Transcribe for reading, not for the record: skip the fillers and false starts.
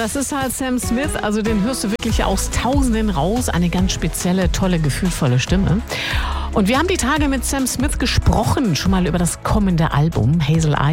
das ist halt Sam Smith, also den hörst du wirklich aus Tausenden raus. Eine ganz spezielle, tolle, gefühlvolle Stimme. Und wir haben die Tage mit Sam Smith gesprochen, schon mal über das kommende Album Hazel Eye.